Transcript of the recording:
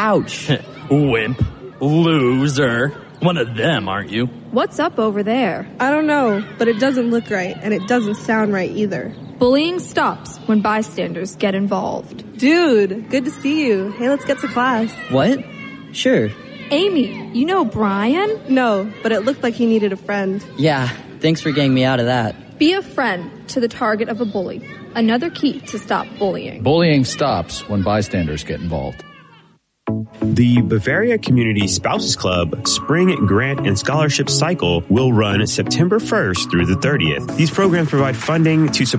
Ouch. Wimp. Loser. One of them, aren't you? What's up over there? I don't know, but it doesn't look right, and it doesn't sound right either. Bullying stops when bystanders get involved. Dude, good to see you. Hey, let's get to class. What? Sure. Amy, you know Brian? No, but it looked like he needed a friend. Yeah, thanks for getting me out of that. Be a friend to the target of a bully. Another key to stop bullying. Bullying stops when bystanders get involved. The Bavaria Community Spouses Club Spring Grant and Scholarship Cycle will run September 1st through the 30th. These programs provide funding to support